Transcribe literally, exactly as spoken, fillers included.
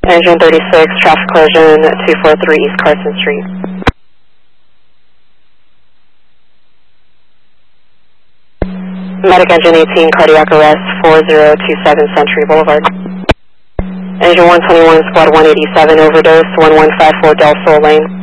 Engine thirty-six, traffic collision, two four three East Carson Street. Medic engine eighteen, cardiac arrest, four zero two seven Century Boulevard. Engine one twenty-one, squad one eighty-seven, overdose, one one five four Del Sol Lane.